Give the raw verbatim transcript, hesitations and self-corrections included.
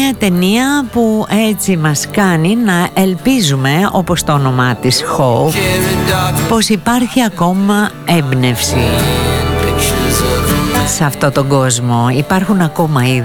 μια ταινία που έτσι μας κάνει να ελπίζουμε, όπως το όνομά της Hope, πως υπάρχει ακόμα έμπνευση σε αυτό τον κόσμο. Υπάρχουν ακόμα